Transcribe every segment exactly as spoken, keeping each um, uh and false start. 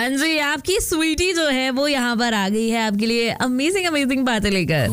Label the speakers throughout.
Speaker 1: हाँ जी, आपकी स्वीटी जो है वो यहाँ पर आ गई है आपके लिए अमेजिंग अमेजिंग बातें लेकर।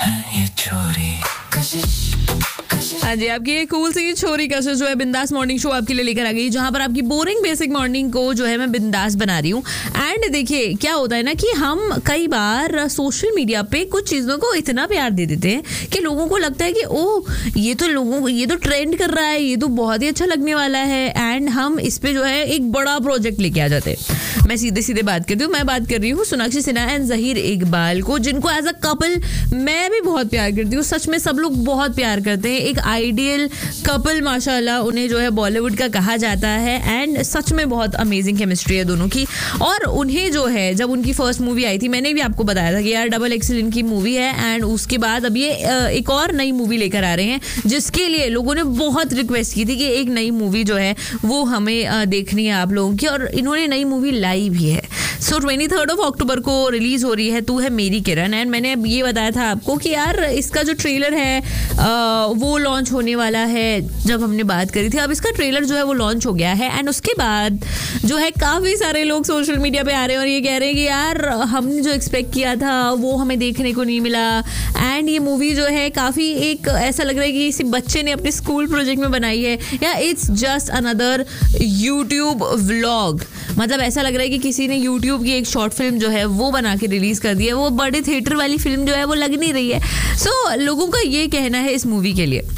Speaker 1: हाँ जी, आपकी एक कूल सी छोरी कशिश जो है बिंदास मॉर्निंग शो आपके लिए लेकर आ गई, जहाँ पर आपकी बोरिंग बेसिक मॉर्निंग को जो है मैं बिंदास बना रही हूँ। एंड देखिए क्या होता है ना कि हम कई बार सोशल मीडिया पे कुछ चीज़ों को इतना प्यार दे देते हैं कि लोगों को लगता है कि ओह ये तो लोगों को ये तो ट्रेंड कर रहा है, ये तो बहुत ही अच्छा लगने वाला है, एंड हम इस पे जो है एक बड़ा प्रोजेक्ट लेके आ जाते हैं। मैं सीधे सीधे बात करती हूँ, मैं बात कर रही हूँ सोनाक्षी सिन्हा एंड ज़हीर इकबाल को, जिनको एज अ कपल मैं भी बहुत प्यार करती हूँ। सच में सब लोग बहुत प्यार करते हैं, एक आइडियल कपल माशाल्लाह उन्हें जो है बॉलीवुड का कहा जाता है। एंड सच में बहुत अमेजिंग केमिस्ट्री है दोनों की। और उन्हें जो है जब उनकी फर्स्ट मूवी आई थी, मैंने भी आपको बताया था कि यार डबल एक्सल इनकी मूवी है, एंड उसके बाद अब ये एक और नई मूवी लेकर आ रहे हैं, जिसके लिए लोगों ने बहुत रिक्वेस्ट की थी कि एक नई मूवी जो है वो हमें देखनी है आप लोगों की, और इन्होंने नई मूवी लाई भी है। So twenty third of October को रिलीज हो रही है तू है मेरी किरण। एंड मैंने अब ये बताया था आपको कि यार इसका जो ट्रेलर है आ, वो लॉन्च होने वाला है जब हमने बात करी थी। अब इसका ट्रेलर जो है वो लॉन्च हो गया है, एंड उसके बाद जो है काफ़ी सारे लोग सोशल मीडिया पे आ रहे हैं और ये कह रहे हैं कि यार हमने जो एक्सपेक्ट किया था वो हमें देखने को नहीं मिला। एंड ये मूवी जो है काफ़ी एक ऐसा लग रहा है कि किसी बच्चे ने अपने स्कूल प्रोजेक्ट में बनाई है, या it's just another YouTube vlog. मतलब ऐसा लग रहा है कि किसी ने यूट्यूब की एक शॉर्ट फिल्म जो है वो बना के रिलीज कर दी है, वो बड़े थिएटर वाली फिल्म जो है वो लग नहीं रही है। सो so, लोगों का ये कहना है इस मूवी के लिए,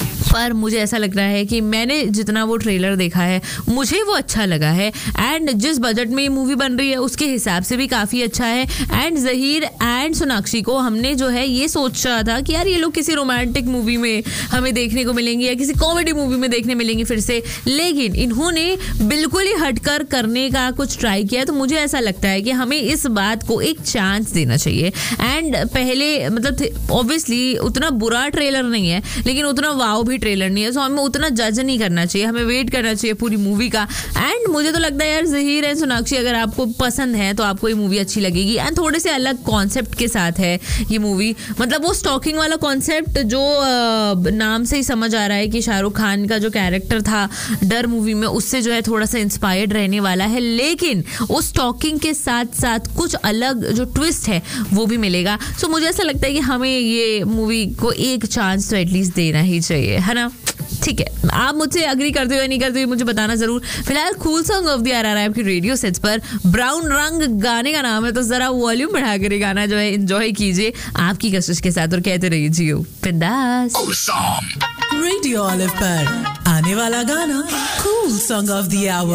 Speaker 1: पर मुझे ऐसा लग रहा है कि मैंने जितना वो ट्रेलर देखा है मुझे वो अच्छा लगा है, एंड जिस बजट में ये मूवी बन रही है उसके हिसाब से भी काफ़ी अच्छा है। एंड ज़हीर एंड सोनाक्षी को हमने जो है ये सोचा था कि यार ये लोग किसी रोमांटिक मूवी में हमें देखने को मिलेंगे या किसी कॉमेडी मूवी में देखने मिलेंगे फिर से, लेकिन इन्होंने बिल्कुल ही हटकर करने का कुछ ट्राई किया। तो मुझे ऐसा लगता है कि हमें इस बात को एक चांस देना चाहिए। एंड पहले मतलब ऑब्वियसली उतना बुरा ट्रेलर नहीं है, लेकिन उतना वाव भी ट्रेलर नहीं है, सो हमें उतना जज नहीं करना चाहिए, हमें वेट करना चाहिए पूरी मूवी का। एंड मुझे तो लगता है यार ज़हीर एंड सोनाक्षी अगर आपको पसंद है तो आपको ये मूवी अच्छी लगेगी। एंड थोड़े से अलग कॉन्सेप्ट के साथ है ये मूवी, मतलब वो स्टॉकिंग वाला कॉन्सेप्ट जो आ, नाम से ही समझ आ रहा है कि शाहरुख खान का जो कैरेक्टर था डर मूवी में उससे जो है थोड़ा सा इंस्पायर्ड रहने वाला है, लेकिन उस स्टॉकिंग के साथ साथ कुछ अलग जो ट्विस्ट है वो भी मिलेगा। सो मुझे ऐसा लगता है कि हमें ये मूवी को एक चांस तो एटलीस्ट देना ही चाहिए, है ना? ठीक है, आप मुझसे अग्री करते हो या नहीं करते हो मुझे बताना जरूर। फिलहाल cool song of the year आ रहा है आपकी रेडियो सेट्स पर, ब्राउन रंग गाने का नाम है, तो जरा वॉल्यूम बढ़ा कर गाना जो है एंजॉय कीजिए आपकी कशिश के साथ और कहते रहिए जियो बिंदास।
Speaker 2: रेडियो ऑलिव पर आने वाला गाना cool song of the our.